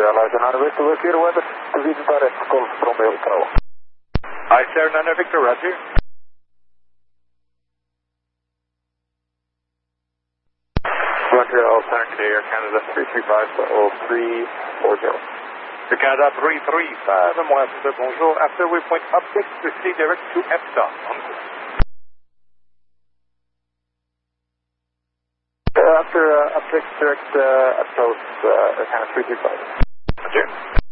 luitenant Victor, clear weather to the direct call from Mail Tower. Hi, Sierra Niner Victor, roger. Roger, Alpine Air Canada 335-0340. The Canada 335, moi bonjour. After we point object to stay direct to EFTA. After object direct approach, Canada 335. Roger.